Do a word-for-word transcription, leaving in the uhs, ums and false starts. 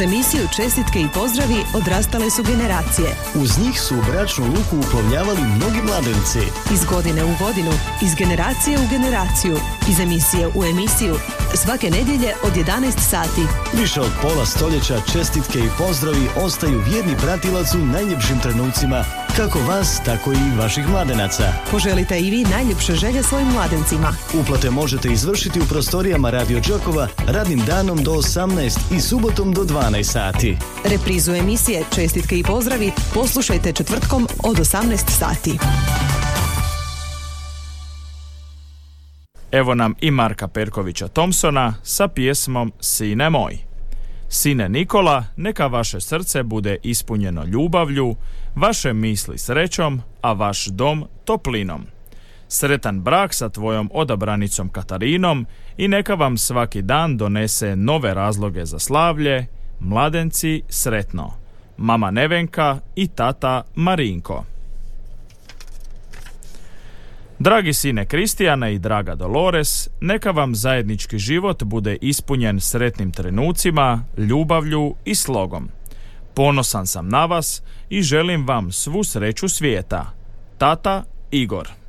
Kroz emisiju Čestitke i pozdravi odrastale su generacije. Uz njih su u bračnu luku uplovljavali mnogi mladenci. Iz godine u godinu, iz generacije u generaciju, iz emisije u emisiju, svake nedjelje od jedanaest sati. Više od pola stoljeća čestitke i pozdravi ostaju vjerni pratilac u najljepšim trenucima, kako vas, tako i vaših mladenaca. Poželite i vi najljepše želje svojim mladencima. Uplate možete izvršiti u prostorijama Radio Đakova radnim danom do osamnaest i subotom do dvanaest sati. Reprizu emisije Čestitke i pozdravi poslušajte četvrtkom od osamnaest sati. Evo nam i Marka Perkovića Thompsona sa pjesmom Sine moj. Sine Nikola, neka vaše srce bude ispunjeno ljubavlju, vaše misli srećom, a vaš dom toplinom. Sretan brak sa tvojom odabranicom Katarinom i neka vam svaki dan donese nove razloge za slavlje. Mladenci, sretno. Mama Nevenka i tata Marinko. Dragi sine Kristijane i draga Dolores, neka vam zajednički život bude ispunjen sretnim trenucima, ljubavlju i slogom. Ponosan sam na vas i želim vam svu sreću svijeta. Tata Igor.